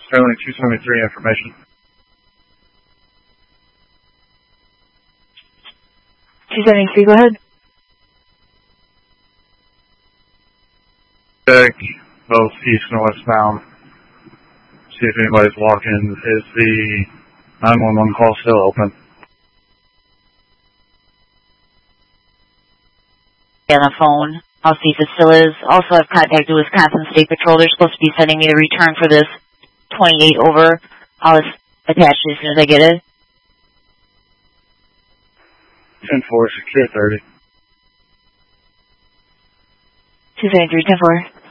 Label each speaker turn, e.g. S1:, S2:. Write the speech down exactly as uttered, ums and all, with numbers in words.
S1: Sterling two seventy-three information.
S2: two seventy-three, go ahead.
S1: Check both east and westbound. See if anybody's walking. Is the nine one one call still open?
S2: On the phone. I'll see if it still is. Also, I've contacted Wisconsin State Patrol. They're supposed to be sending me the return for this twenty-eight over. I'll attach it as soon as I get it.
S1: ten four, secure thirty.
S2: two seventy-three, ten four.